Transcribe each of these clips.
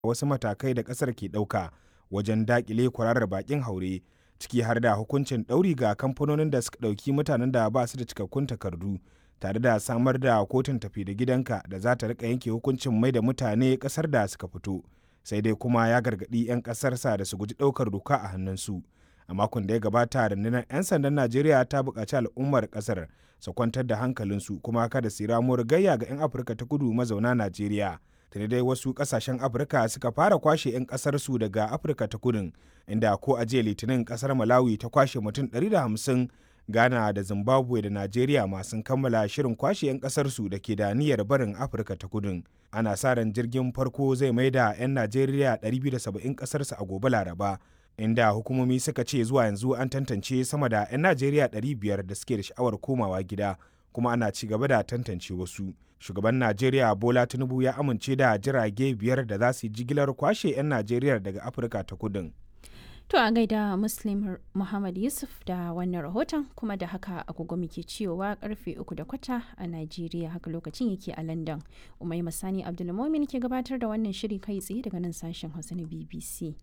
wasu matakai da ƙasar ke ɗauka wajen daƙile kwararar baƙin haure, ciki har da hukuncin ɗauri ga kamfanonin da suka ɗauki mutanen da ba su da cikakkun takardu, tare da samar da kotun tafi da gidanka da za ta riƙa yanke hukuncin mai da mutane ƙasar da suka fito. Sai dai kuma ya gargaɗi 'yan ƙasarsa da su guji ɗaukar doka a hannunsu. A makon da ya gabata, rundunar 'yan sandan Najeriya ta buƙaci al'ummar ƙasar su kwantar da hankalinsu kuma kada su ramuwar gayya ga 'yan Afirka ta Kudu mazauna Najeriya. Tuni dai wasu ƙasashen Afirka suka fara kwashe 'yan ƙasarsu daga Afirka ta Kudun, inda ko a jiya Litinin ƙasar Malawi ta kwashe mutum 150, Ghana da Zimbabwe da Najeriya ma sun kammala shirin kwashe 'yan ƙasarsu da ke da niyyar barin Afirka ta Kudun. Ana sa ran jirgin farko zai mai da 'yan Najeriya 270 ƙasarsu a gobe Laraba, inda hukumomi suka ce zuwa yanzu an tantance sama da 'yan Najeriya 500 da suke da sha'awar komawa gida, kuma ana ci gaba da tantance wasu. Shugaban Najeriya Bola Tinubu ya amince da jirage 5 da za su yi jigilar kwashe 'yan Najeriya daga Afirka ta Kudun. To a gaida Muslim Muhammad Yusuf da wannan rahoton, kuma da haka agogo muke cewa karfe 3:15 a Najeriya, haka lokacin yake a London. Umai Masani Abdulmumin ke gabatar da wannan shiri kai tsaye daga nan sashen Hausa na BBC.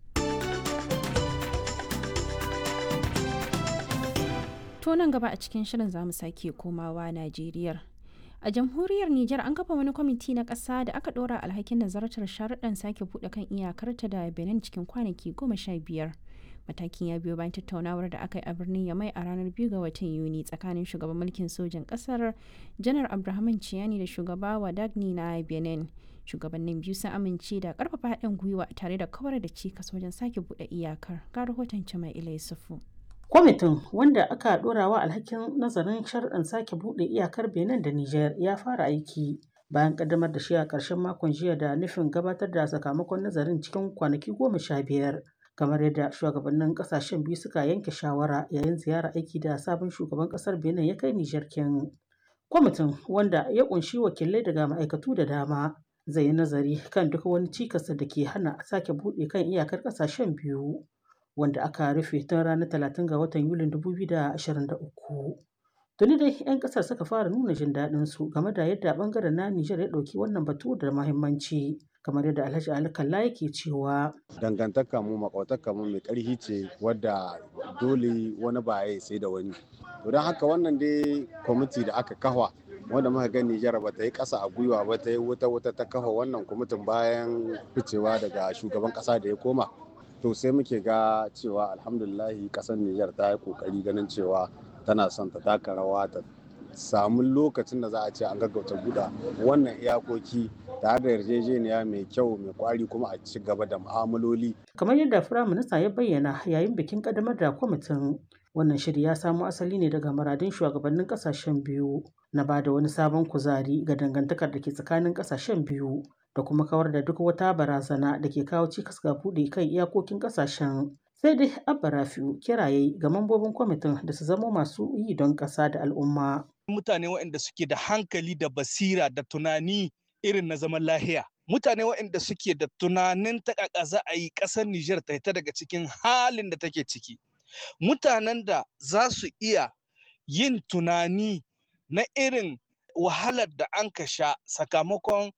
To nan gaba a cikin shirin za mu sake komawa Najeriya. A jamhuriyar Nijar an kafa wani kwamiti na ƙasa da aka ɗora alhakin nazartar sharuɗan sake buɗe kan iyakarta da Benin cikin kwanaki 15. Matakin ya biyo bayan tattaunawar da aka yi a birnin Yamai a ranar 2 ga watan Yuni tsakanin shugaban mulkin sojan ƙasar Janar Abdurrahman Chiani da shugaba Wadagni na Benin. Shugabannin biyu sun amince da ƙarfafa haɗin gwiwa tare da kawar da cikas wajen sake buɗe iyakar. Ga rahoton Jama'ila Yusufu. Kwamitin, wanda aka ɗorawa alhakin nazarin sharuɗan sake buɗe iyakar Benin da Nijar, ya fara aiki bayan ƙaddamar da shi a ƙarshen makon jiya da nufin gabatar da sakamakon nazarin cikin kwanaki 15, kamar yadda shugabannin ƙasashen biyu suka yanke shawara yayin ziyarar aiki da sabon shugaban ƙasar Benin ya kai Nijar kin. Kwamitin, wanda ya ƙunshi wakilai daga ma'aikatu da dama, zai yi nazari kan duk wani cikas da ke hana sake buɗe kan iyakar ƙasashen biyu, wanda aka rufe tun ranar 30 ga watan Yulin 2023. Tuni dai 'yan ƙasar suka fara nuna jin daɗin su game da yadda ɓangaren na Nijar ya ɗauki wannan batu da muhimmanci, kamar yadda Alhaji Ali Kalla yake cewa. Dangantaka mu makwataka mu mai ƙarfi ce wadda dole wani ba ya sai da wani. To don haka wannan dai kwamiti da aka kafa wanda muka ga Nijar ba ta yi ƙasa a gwiwa ba, ta yi wuta ta kafa wannan kwamitin bayan ficewa daga shugaban ƙasa da ya koma. To sai muke ga cewa alhamdulillahi kasar Nijar ta yi kokari ganin cewa tana son ta taka rawa ta samu lokacin da za a ce an gaggauta buɗe wannan iyakoki tare da yarjejeniya mai kyau mai kwari kuma a ci gaba da mu'amaloli. Kamar yadda Firaminista ya bayyana yayin bikin ƙaddamar da kwamitin, wannan shiri ya samo asali ne daga muradun shugabannin ƙasashen biyu na ba da wani sabon kuzari ga dangantakar da ke tsakanin ƙasashen biyu, da kuma kawar da duk wata barazana da ke kawo cikas ga buɗe kan iyakokin ƙasashen. Sai dai Abba Rafi'u kiraye ga mambobin kwamitin da su zama masu yi don ƙasa da al'umma. Mutane waɗanda suke da hankali da basira da tunani irin na zaman lahiya. Mutane waɗanda suke da tunanin ta ƙaƙa za a yi ƙasar Nijar ta hita daga cikin halin da take ciki. Mutanen da za su iya yin tunani na irin wahalar da an ka sha sakamakon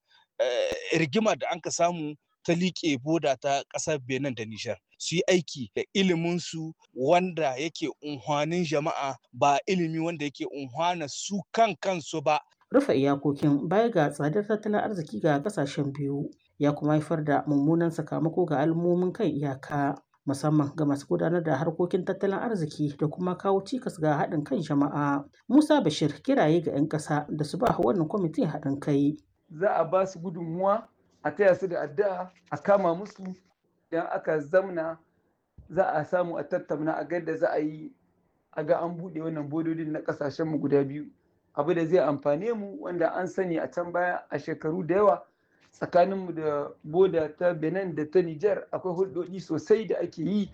rigimar da an ka samu ta liƙe boda ta ƙasar Benin da Nijar, su yi aiki da iliminsu wanda yake unhwanin jama'a, ba ilimi wanda yake unhwana su kansu ba. Rufe iyakokin baya ga tsadar tattalin arziki ga ƙasashen biyu, ya kuma haifar da mummunan sakamako ga al'ummomin kan iyaka, musamman ga masu gudanar da harkokin tattalin arziki da kuma kawo cikas ga haɗin kan jama'a. Musa Bashir kiraye ga 'yan ƙasa da su ba wannan kwamitin haɗin kai. Za a ba su gudunmuwa, a taya su da addu'a, a kama musu. Idan aka zamna za a samu a tattauna a yadda za a yi a ga an buɗe wannan bododin na ƙasashenmu guda biyu. Abu da zai amfane mu, wanda an sani a can baya a shekaru da yawa tsakaninmu da boda ta Benin da ta Nijar akwai hulɗoɗi sosai da ake yi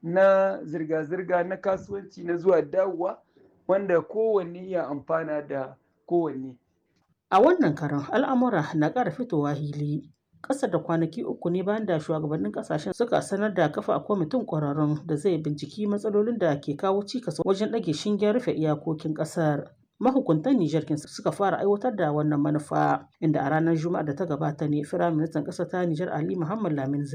na zirga-zirga na kasuwanci na zuwa dawowa, wanda kowanne ya amfana da kowanne. A wannan karon al'amura na ƙara fitowa hili. Ƙasa da kwanaki 3 ne bayan da shugabannin ƙasashen suka sanar da kafa kwamitin ƙwararrun da zai binciki matsalolin da ke kawo cikas wajen ɗage shingen rufe iyakokin ƙasar. mahukuntan Nijar suka fara aiwatar da wannan manufa, inda a ranar Juma'ar da ta gabata ne Firaministan ƙasar ta Nijar Ali Muhammad Lamin